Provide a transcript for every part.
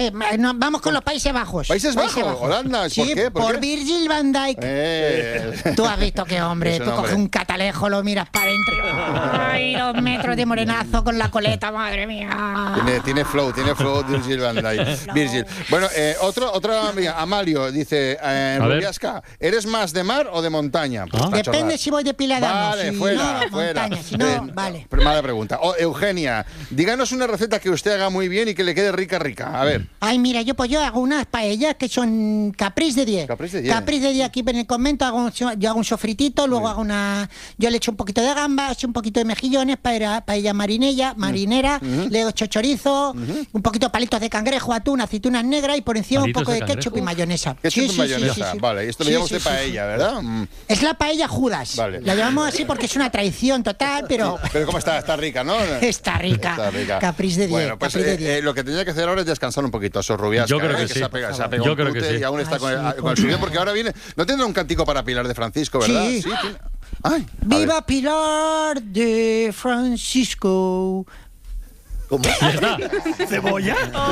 vamos con los Países Bajos. ¿Países Bajos? Holanda. Sí, ¿Por qué? por Virgil van Dijk. Tú has visto qué hombre. Tú coges un catalejo, lo miras para adentro. Ay, 2 metros de morenazo con la coleta, madre mía. Tiene flow Virgil van Dijk. Virgil. Bueno, otra amiga, Amalio, dice, Rubiasca, ¿eres más de mar o de montaña? Pues depende si voy depilada o no. Vale, si fuera. montaña, si no, vale. Mala pregunta. Eugenia, díganos una receta que usted haga muy bien y que le quede rica. A ver. Ay, mira, yo hago unas paellas que son Capriz de 10. Capriz de 10. Capriz de 10 aquí en el convento, yo hago un sofritito, luego hago yo le echo un poquito de gambas, un poquito de mejillones, paella marinera, le echo chorizo, un poquito de palitos de cangrejo, atún, aceitunas negras y por encima un poco de ketchup y mayonesa. Ketchup y mayonesa, vale. Y esto lo llamamos de paella, ¿verdad? Es la paella Judas. Vale. La llamamos así porque es una traición total, pero... Pero ¿cómo está? Está rica, ¿no? Está rica. Capriz de 10. Bueno, pues lo que tenía que hacer ahora es descansar un poquito a Sorrubiasca. Yo creo que sí. Se ha pegado Yo creo que sí. Y aún está con el suyo, porque ahora viene... ¿No tendrá un cantico para Pilar de Francisco, verdad? Sí. Ay, ¡Viva Pilar de Francisco! ¿Cómo? ¿Ya está? ¿Cebolla?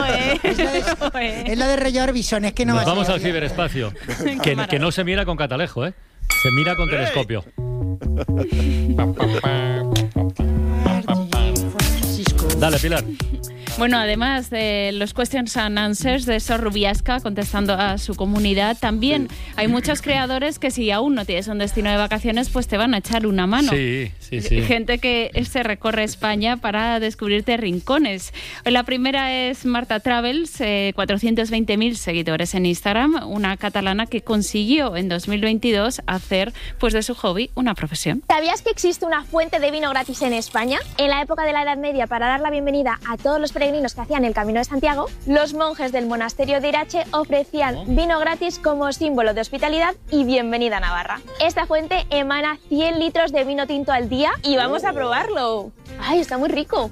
Es la de Rey Orbison, es que no Nos va a vamos ser. al ciberespacio. que no se mira con catalejo, ¿eh? Se mira con telescopio. Dale, Pilar. Bueno, además de los questions and answers de Sor Rubiasca contestando a su comunidad, también hay muchos creadores que si aún no tienes un destino de vacaciones, pues te van a echar una mano. Sí. Gente que se recorre España para descubrirte rincones. La primera es Marta Travels, 420.000 seguidores en Instagram, una catalana que consiguió en 2022 hacer pues de su hobby una profesión. ¿Sabías que existe una fuente de vino gratis en España? En la época de la Edad Media, para dar la bienvenida a todos los peregrinos que hacían el Camino de Santiago, los monjes del monasterio de Irache ofrecían vino gratis como símbolo de hospitalidad y bienvenida a Navarra. Esta fuente emana 100 litros de vino tinto al día y vamos a probarlo. ¡Ay, está muy rico!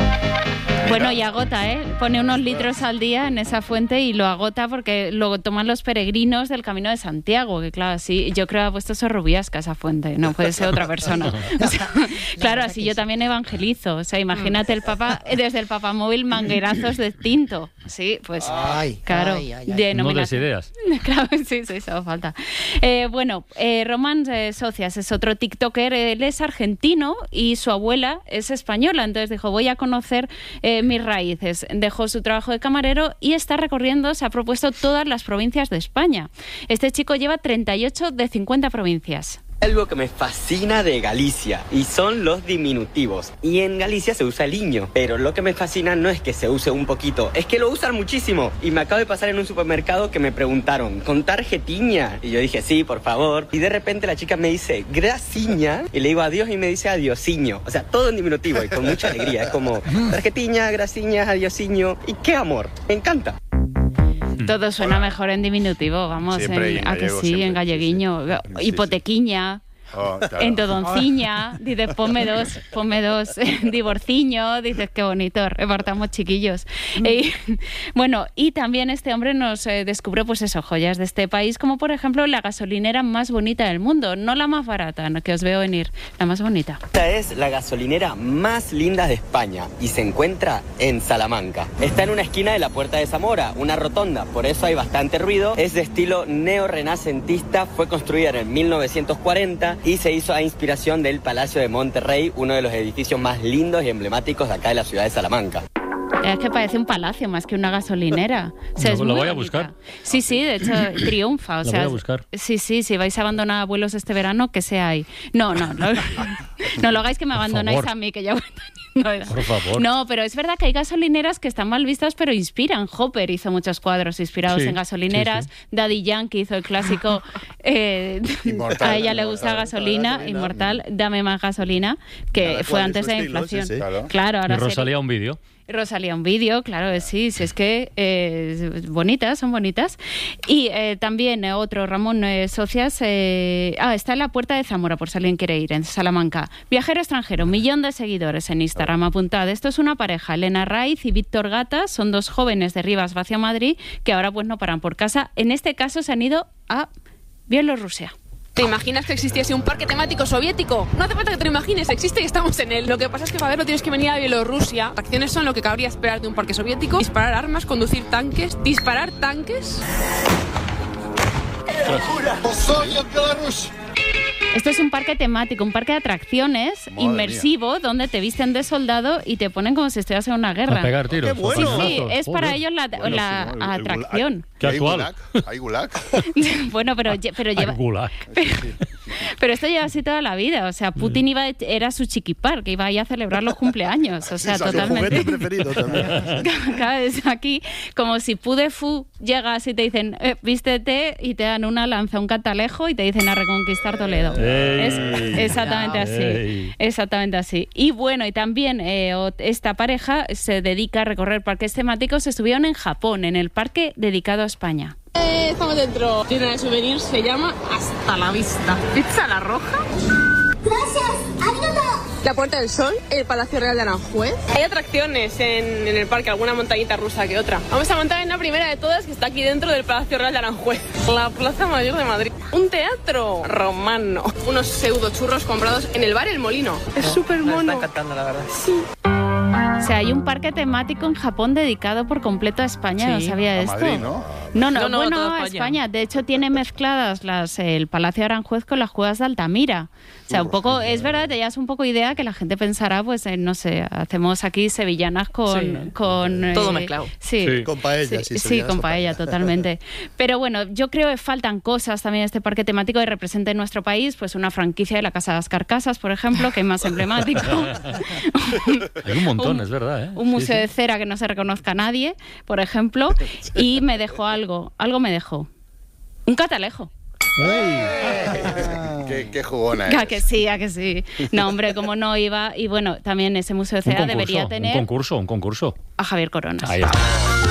Bueno, y agota, ¿eh? Pone unos litros al día en esa fuente y lo agota porque lo toman los peregrinos del Camino de Santiago, que claro, así yo creo que ha puesto Sor Rubiasca esa fuente, no puede ser otra persona. O sea, claro, así yo también evangelizo, o sea, imagínate el Papa, desde el papamóvil manguerazos de tinto, sí, pues claro, No des ideas. Claro, sí, eso falta. Bueno, Román Socias es otro tiktoker, él es argentino y su abuela es española, entonces dijo, voy a conocer mis raíces. Dejó su trabajo de camarero y está recorriendo, se ha propuesto todas las provincias de España. Este chico lleva 38 de 50 provincias. Algo que me fascina de Galicia y son los diminutivos. Y en Galicia se usa el iño, pero lo que me fascina no es que se use un poquito, es que lo usan muchísimo. Y me acabo de pasar en un supermercado que me preguntaron, ¿con tarjetiña? Y yo dije, sí, por favor. Y de repente la chica me dice, grasiña, y le digo adiós y me dice adiosiño. O sea, todo en diminutivo y con mucha alegría. Es como, tarjetiña, grasiña, adiosiño. Y qué amor, me encanta. Todo suena mejor en diminutivo, vamos, a que sí, siempre, en galleguiño, hipotequiña. Claro. En todonciña, dices, ponme dos, divorciño, dices, qué bonito, repartamos chiquillos. Bueno, y también este hombre nos descubrió, pues eso, joyas de este país, como por ejemplo la gasolinera más bonita del mundo, no la más barata, no, que os veo venir, la más bonita. Esta es la gasolinera más linda de España y se encuentra en Salamanca. Está en una esquina de la Puerta de Zamora, una rotonda, por eso hay bastante ruido. Es de estilo neorrenacentista, fue construida en el 1940 y se hizo a inspiración del Palacio de Monterrey, uno de los edificios más lindos y emblemáticos de acá de la ciudad de Salamanca. Es que parece un palacio más que una gasolinera. O sea, lo voy a buscar. Sí, de hecho, triunfa. O sea, lo voy a buscar. Sí, si vais a abandonar abuelos este verano, que sea ahí. No lo hagáis que me abandonáis a mí, que ya... Por favor. No, pero es verdad que hay gasolineras que están mal vistas, pero inspiran. Hopper hizo muchos cuadros inspirados en gasolineras. Sí. Daddy Yankee hizo el clásico Inmortal, a ella le gusta gasolina, Inmortal, dame más gasolina, que fue antes de la inflación. Sí. Claro, ahora y Rosalía un vídeo. Rosalía un vídeo, claro, sí, es que son bonitas. Y también otro, Ramón Socias, está en la Puerta de Zamora, por si alguien quiere ir, en Salamanca. Viajero extranjero, 1 millón de seguidores en Instagram, apuntad. Esto es una pareja, Elena Raiz y Víctor Gata, son 2 jóvenes de Rivas hacia Madrid, que ahora pues no paran por casa. En este caso se han ido a Bielorrusia. ¿Te imaginas que existiese un parque temático soviético? No hace falta que te lo imagines, existe y estamos en él. Lo que pasa es que para verlo tienes que venir a Bielorrusia. Las acciones son lo que cabría esperar de un parque soviético: disparar armas, conducir tanques. ¿Disparar tanques? Esto es un parque temático, un parque de atracciones inmersivo, donde te visten de soldado y te ponen como si estuvieras en una guerra. A pegar tiros. ¡Qué bueno! Sí, es para ellos la atracción. Qué actual. ¿Hay gulag? Bueno, pero lleva... Gulag. Pero esto lleva así toda la vida. O sea, Putin era su chiquipar, que iba ahí a celebrar los cumpleaños. O sea, totalmente. Su juguete preferido también. Cada vez aquí, como si Pudefu llegas y te dicen, vístete, y te dan una lanza, un catalejo y te dicen a reconquistar Toledo. Es exactamente así. Exactamente así. Y bueno, y también esta pareja se dedica a recorrer parques temáticos. Estuvieron en Japón, en el parque dedicado a España. Estamos dentro. Tienda de souvenirs, se llama Hasta la Vista. Pizza La Roja. Gracias, arigato. La Puerta del Sol, el Palacio Real de Aranjuez. Hay atracciones en el parque, alguna montañita rusa que otra. Vamos a montar en la primera de todas, que está aquí dentro del Palacio Real de Aranjuez. La Plaza Mayor de Madrid. Un teatro romano. Unos pseudo churros comprados en el bar El Molino. Es súper mono. Me está encantando, la verdad. Sí. O sea, hay un parque temático en Japón dedicado por completo a España. Sí. ¿No sabía A esto? Madrid, ¿no? No, bueno, toda a España. España. De hecho, tiene mezcladas el Palacio de Aranjuez con las Cuevas de Altamira. O sea, un poco, es verdad, te das un poco idea que la gente pensará, pues, no sé, hacemos aquí sevillanas con Todo mezclado. Sí. Con paella, Sí, con paella, totalmente. Pero bueno, yo creo que faltan cosas también en este parque temático que represente en nuestro país, pues una franquicia de la Casa de las Carcasas, por ejemplo, que es más emblemático. Hay un montón, es verdad, ¿eh? Un museo de cera que no se reconozca a nadie, por ejemplo, y me dejó algo me dejó. Un catalejo. Qué jugona ¿A que sí, a que sí? No, hombre, como no iba. Y bueno, también ese museo de cera debería tener Un concurso. a Javier Coronas. Ahí está.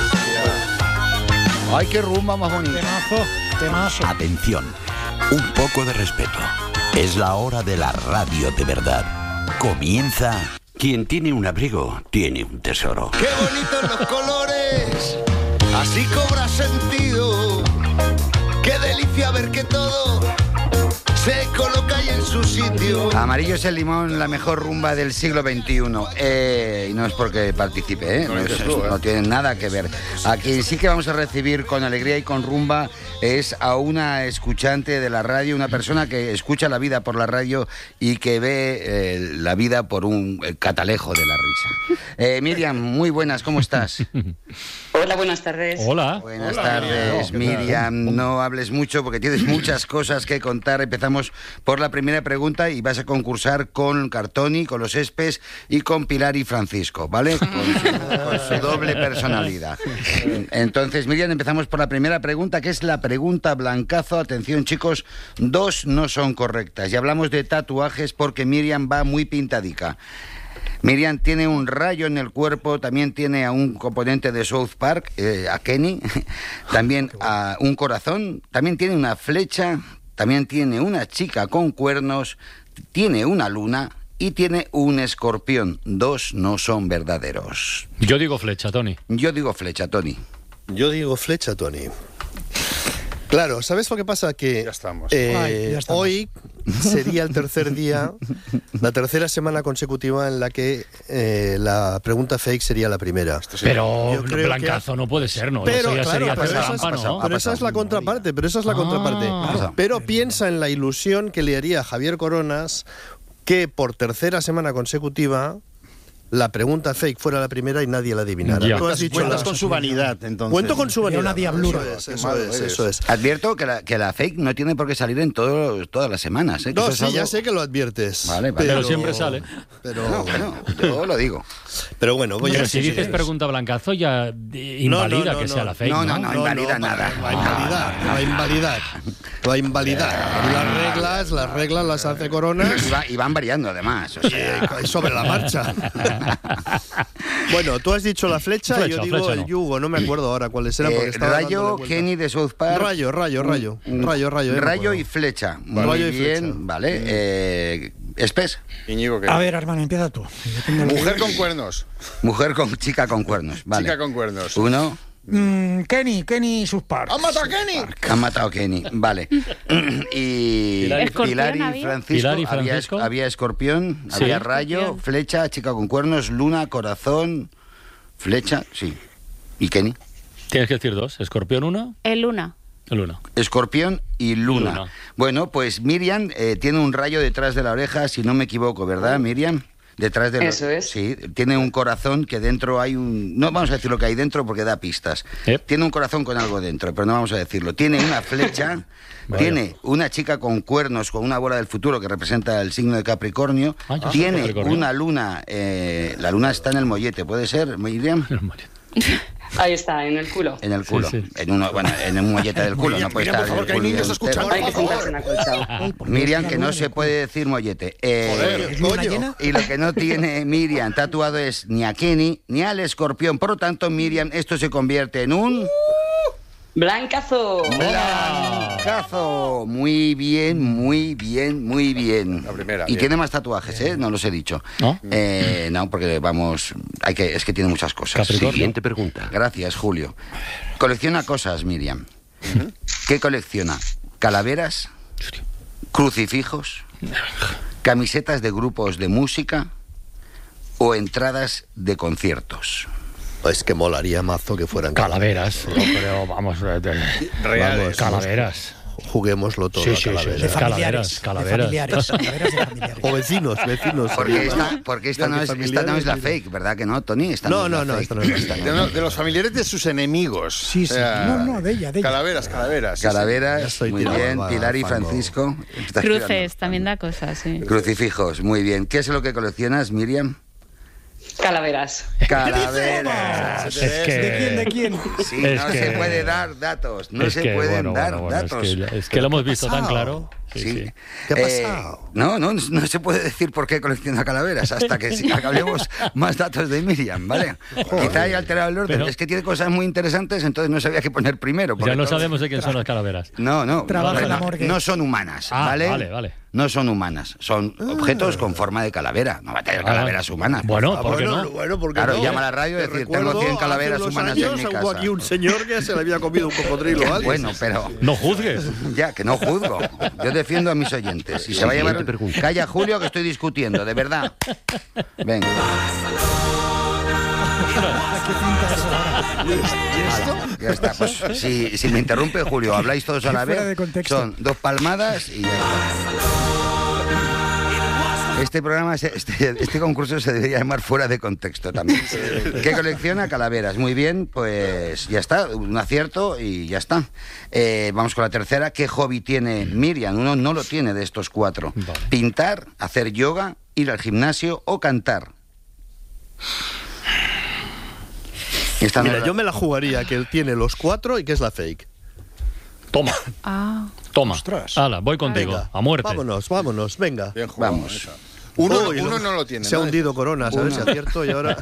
Ay, qué rumba más bonita. Temazo. Atención, un poco de respeto. Es la hora de la radio de verdad. Comienza. Quien tiene un abrigo, tiene un tesoro. ¡Qué bonitos los colores! Así cobra sentido. ¡Qué delicia ver que todo se coloca ahí en su sitio! Amarillo es el limón, la mejor rumba del siglo XXI. Y no es porque participe, no tiene nada que ver. A quien sí que vamos a recibir con alegría y con rumba es a una escuchante de la radio, una persona que escucha la vida por la radio y que ve la vida por un catalejo de la risa. Miriam, muy buenas, ¿cómo estás? Hola, buenas tardes. Hola. Buenas tardes, Miriam. No hables mucho porque tienes muchas cosas que contar. Empezamos por la primera pregunta y vas a concursar con Cartoni, con los Espes y con Pilar y Francisco, ¿vale? Con su doble personalidad. Entonces, Miriam, empezamos por la primera pregunta, que es la pregunta blancazo. Atención, chicos, 2 no son correctas. Y hablamos de tatuajes porque Miriam va muy pintadica. Miriam tiene un rayo en el cuerpo, también tiene a un componente de South Park, a Kenny, también a un corazón, también tiene una flecha, también tiene una chica con cuernos, tiene una luna y tiene un escorpión. 2 no son verdaderos. Yo digo flecha, Tony. Yo digo flecha, Tony. Yo digo flecha, Tony. Claro, ¿sabes lo que pasa? Que ya estamos. Hoy sería el tercer día, la tercera semana consecutiva en la que la pregunta fake sería la primera. Pero blancazo no puede ser, ¿no? Pero, eso ya claro, sería pero trampa, ¿no? Pero esa es la contraparte, Pero piensa en la ilusión que le haría a Javier Coronas que por tercera semana consecutiva la pregunta fake fuera la primera y nadie la adivinara. Tú has dicho cuentas con su vanidad, entonces. Cuento con su vanidad. Una diablura. Eso es. Advierto que la fake no tiene por qué salir en todas las semanas. No, sí, ya sé que lo adviertes. Vale. Pero siempre sale. Pero no, bueno, yo lo digo. Pero bueno, voy pero a si dices pregunta blancazo, ya invalida que sea la fake. No invalida nada. Va a invalidar. Las reglas las hace Coronas. Y van variando, además. O sea. Sobre la marcha. Bueno, tú has dicho la flecha y yo digo el yugo, no me acuerdo ahora cuáles eran. Rayo, Kenny de South Park. Rayo y flecha. Vale. Muy Rayo y bien, flecha. Vale. Espes. Íñigo, ¿qué? A ver, hermano, empieza tú. Mujer con cuernos. Chica con cuernos. Vale. Chica con cuernos. 1, Kenny y sus parts. ¡Han matado a Kenny! Han matado a Kenny, vale. Y Pilar y Francisco. Había escorpión, Sí. había rayo, flecha, chica con cuernos, luna, corazón, flecha, sí. ¿Y Kenny? Tienes que decir dos. Escorpión 1. El Luna. El 1. Escorpión y luna. Luna. Bueno, pues Miriam tiene un rayo detrás de la oreja, si no me equivoco, ¿verdad, Miriam? Detrás de Eso es. Sí, tiene un corazón que dentro hay un... No vamos a decir lo que hay dentro porque da pistas. Tiene un corazón con algo dentro, pero no vamos a decirlo. Tiene una flecha, tiene una chica con cuernos, con una bola del futuro que representa el signo de Capricornio. Tiene Capricornio. una luna, la luna está en el mollete, ¿puede ser, Miriam? Ahí está, en el culo. En el culo. Sí, sí. En un mollete del culo. No puede Miriam, estar por favor, que hay niños escuchando. Hay que sentarse en acolchado. Miriam, que no se puede decir mollete. Y lo que no tiene Miriam tatuado es ni a Kenny ni al escorpión. Por lo tanto, Miriam, esto se convierte en un... ¡Blancazo! ¡Blancazo! Muy bien, muy bien, muy bien. La primera, y bien. tiene más tatuajes, ¿eh? No los he dicho. ¿No? No, porque vamos... es que tiene muchas cosas. Capricornio. Siguiente pregunta. Gracias, Julio. Colecciona cosas, Miriam. ¿Qué colecciona? ¿Calaveras? ¿Crucifijos? ¿Camisetas de grupos de música? ¿O entradas de conciertos? Es que molaría mazo que fueran Calaveras. Yo creo, vamos. Reales. Calaveras. Juguémoslo todo. Sí, a sí, calaveras. sí, sí. Calaveras. Calaveras de familiares. O vecinos. Porque esta no es la fake, ¿verdad que no, Tony? Esta No, es la no, fake. esta no es la fake. De los familiares de sus enemigos. Sí, sí. No, de ella. Calaveras. sí, Calaveras, Ya estoy muy tirado, bien. va, Pilar y fango. Francisco. Estás Cruces, tirando. también da cosas, sí. Crucifijos, muy bien. ¿Qué es lo que coleccionas, Miriam? Calaveras. Calaveras. ¿De quién? Sí, Es no que- se puede dar datos. No Es se que, pueden bueno, dar bueno, datos. Es que lo hemos visto tan claro. Sí. Sí. ¿Qué ha pasado? No se puede decir por qué colecciona calaveras hasta que acabemos más datos de Miriam, ¿vale? Quizá haya alterado el orden. Pero- Es que tiene cosas muy interesantes, entonces no sabía qué poner primero. porque Ya no todos- sabemos de quién son las calaveras. No, Trabaja en la morgue. no son humanas, Ah, ¿vale? vale. No son humanas, son objetos con forma de calavera. No va a tener calaveras humanas. por Bueno, favor. ¿por qué no? Bueno, porque Claro, no. llama a la radio y Te decir, recuerdo, tengo 100 calaveras hace unos humanas años en mi hubo casa. aquí un señor que se le había comido un cocodrilo a alguien. Bueno, pero... No juzgues. Ya, que no juzgo. Yo defiendo a mis oyentes. Y se va a llevar... Calla, Julio, que estoy discutiendo, de verdad. Venga. Ya está. Pues si me interrumpe, Julio, habláis todos a la Fuera de vez. contexto. Son 2 palmadas y ya está. Este programa, este concurso se debería llamar Fuera de Contexto también. ¿Qué colecciona? Calaveras. Muy bien, pues ya está, un acierto y ya está. Vamos con la tercera. ¿Qué hobby tiene Miriam? Uno no lo tiene de estos 4. Vale. Pintar, hacer yoga, ir al gimnasio o cantar. Esta no Mira, es la- yo me la jugaría que él tiene los 4 y que es la fake. Toma. Ah. Toma. Ostras. Hala, voy contigo. Venga, A muerte. vámonos, venga. Bien jugado, Vamos. esa. Uno Uy, no lo tiene. Se ha ¿no? hundido Coronas, a ver si acierto y ahora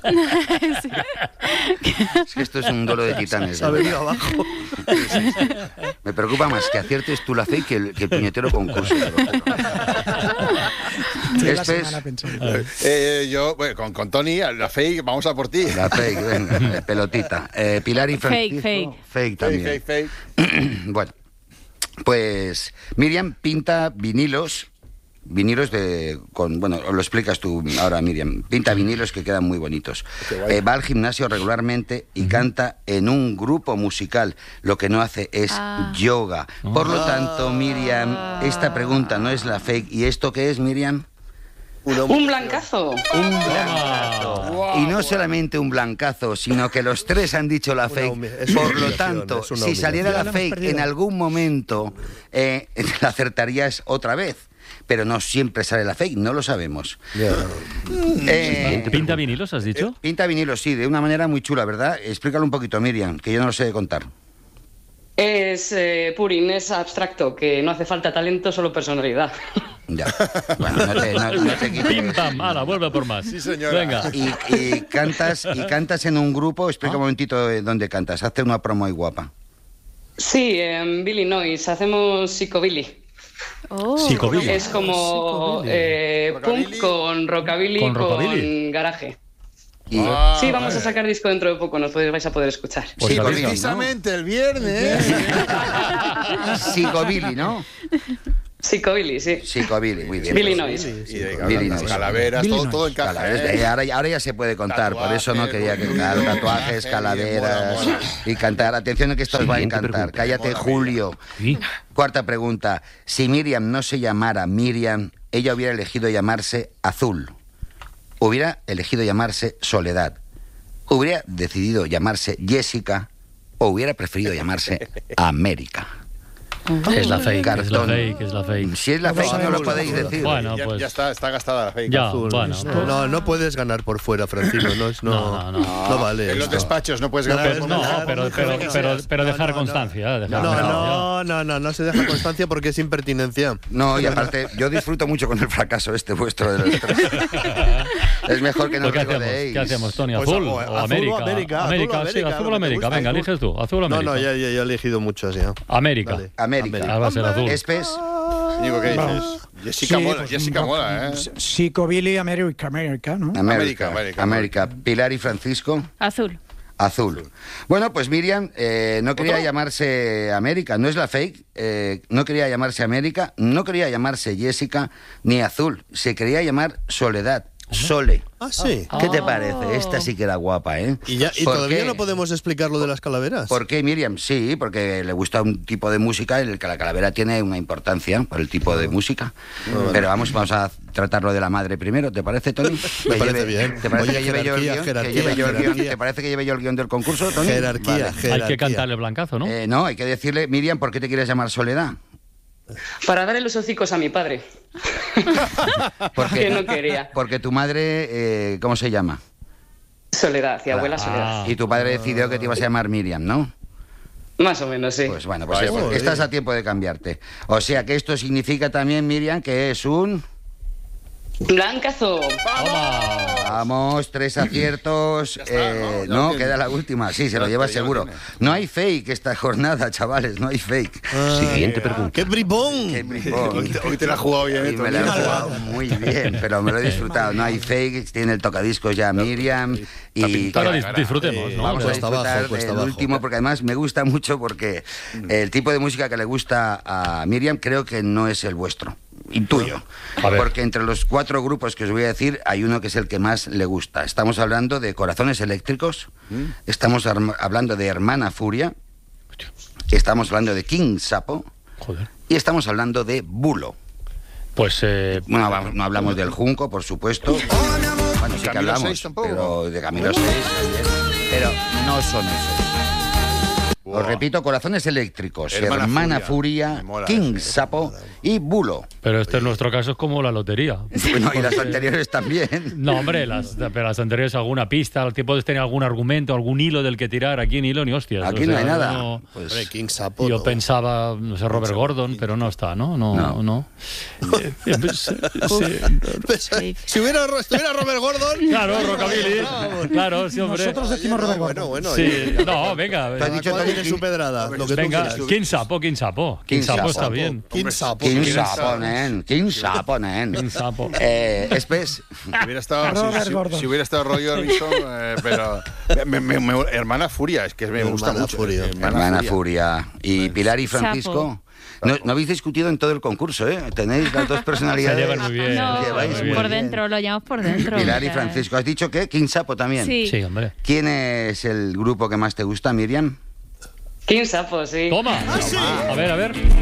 Es que esto es un duelo de titanes. se ha de venido verdad. abajo. Me preocupa más que aciertes tú la fake que el puñetero concurso. te lo juro. Lleva Este semana es pensando. Yo, bueno, con Tony, la fake, vamos a por ti. la fake, venga, pelotita. Pilar y Francisco. Fake también. Fake. Bueno, pues Miriam pinta vinilos bueno, lo explicas tú ahora, Miriam. Pinta vinilos que quedan muy bonitos. Va al gimnasio regularmente y canta en un grupo musical. Lo que no hace es yoga. Por lo tanto, Miriam, esta pregunta no es la fake. ¿Y esto qué es, Miriam? ¡Un blancazo! Un blancazo. Y no solamente un blancazo, sino que los 3 han dicho la fake. es una Por lo humillación, tanto, es una si saliera la humillación. fake Ya lo hemos perdido. en algún momento, la acertarías otra vez. Pero no siempre sale la fake, no lo sabemos. ¿Pinta vinilos, has dicho? Pinta vinilos, sí, de una manera muy chula, ¿verdad? Explícalo un poquito, Miriam, que yo no lo sé contar. Es Purin, es abstracto, que no hace falta talento, solo personalidad. Ya. Bueno, no te quito. Pim, pam, ala, vuelve a por más. Sí, señora. Venga. Y cantas en un grupo. Explica un momentito dónde cantas. Hazte una promo ahí guapa. Sí, en Billy Noise hacemos psicobilly. Oh. Psicobilly. Es como Rockabilly. punk con rockabilly, Con rockabilly. con garaje. Sí, vamos a sacar disco dentro de poco, nos vais a poder escuchar. Pues sí, precisamente el viernes. Psicobilly, ¿no? Psicobilly, sí. Psicobilly, muy bien. Billy Noise. Calaveras, todo encaja. Ahora ya se puede contar, por eso no quería cantar. Tatuajes, calaveras y cantar. Atención que esto os va a encantar. Cállate, Julio. Cuarta pregunta. Si Miriam no se llamara Miriam, ella hubiera elegido llamarse Azul. Hubiera elegido llamarse Soledad. Hubiera decidido llamarse Jessica o hubiera preferido llamarse América. Es la fake, Cartón. es la fake. Si es la fake, no lo podéis decir. Bueno, pues... Ya está gastada la fake. Ya, Azul. bueno. No puedes ganar por fuera, Francisco. No vale. En los despachos no puedes ganar. Pero dejar constancia. No se deja constancia porque es impertinencia. No, y aparte, yo disfruto mucho con el fracaso vuestro de los tres. Es mejor que no regodeéis. ¿Qué hacemos, Tony? ¿Azul o América? Azul o América. Venga, eliges tú. ¿Azul o América? No, ya he elegido muchas ya. América. América. Va a ser azul. Espes. Digo, ¿qué dices? Jessica mola, ¿eh? Psicobilly, América, ¿no? América. Pilar y Francisco. Azul. Bueno, pues Miriam no quería llamarse América, no es la fake, no quería llamarse América, no quería llamarse Jessica ni Azul, se quería llamar Soledad. Sole. Ah, sí. ¿Qué te parece? Esta sí que era guapa, ¿eh? ¿Y todavía no podemos explicar lo de las calaveras? ¿Por qué, Miriam? Sí, porque le gusta un tipo de música en el que la calavera tiene una importancia por el tipo de música. Pero vamos a tratarlo de la madre primero, ¿te parece, Tony? Me parece bien. ¿Te parece que lleve yo el guión? ¿Te parece que lleve yo el guión del concurso, Tony? Jerarquía. Hay que cantarle blancazo, ¿no? No, hay que decirle, Miriam, ¿por qué te quieres llamar Soledad? Para darle los hocicos a mi padre. Que no quería. Porque tu madre, ¿cómo se llama? Soledad, y abuela Soledad. Y tu padre decidió que te ibas a llamar Miriam, ¿no? Más o menos, sí. Pues bueno, estás a tiempo de cambiarte. O sea que esto significa también, Miriam, que es un... Blancazo. Vamos, 3 aciertos. No, queda la última. Sí, se lo lleva seguro. No hay fake esta jornada, chavales, no hay fake. Siguiente pregunta. ¡Qué bribón! Hoy te la has jugado bien, me la he jugado muy bien, pero me lo he disfrutado. No hay fake, tiene el tocadiscos ya Miriam. Y ahora disfrutemos, ¿no? Vamos a disfrutar del último, porque además me gusta mucho porque el tipo de música que le gusta a Miriam creo que no es el vuestro. Intuyo, porque entre los 4 grupos que os voy a decir hay uno que es el que más le gusta. Estamos hablando de Corazones Eléctricos, estamos hablando de Hermana Furia, estamos hablando de King Sapo y estamos hablando de Bulo. Pues bueno, no hablamos del Junco, por supuesto. Bueno, sí que hablamos, pero de Camilo 6, pero no son esos. Os repito, Corazones Eléctricos, Hermana Furia, King Sapo y Bulo. Pero nuestro caso es como la lotería. Bueno, y las anteriores también. No, hombre, pero las anteriores alguna pista, el tipo de tener algún argumento, algún hilo del que tirar. Aquí ni hilo ni hostias. Aquí no hay nada. Pues King Sapo. Yo pensaba, no sé, Robert Gordon, pero no está, ¿no? No. Si estuviera Robert Gordon... Claro, Rockabilly. Claro, sí, hombre. Nosotros decimos Robert Gordon. Bueno. Sí. No, venga. Te has dicho también su pedrada. Venga, King Sapo. King Sapo está bien. King Sapo, nen. Espes. Si hubiera estado Roy Orbison, pero Hermana Furia, es que me gusta mucho. Hermana Furia. Y Pilar y Francisco. No habéis discutido en todo el concurso, ¿eh? Tenéis las dos personalidades. Se llevan muy bien. No, por dentro, lo llevamos por dentro. Pilar y Francisco. ¿Has dicho qué? King Sapo también. Sí, hombre. ¿Quién es el grupo que más te gusta, Miriam? King Sapo, sí. Toma. A ver.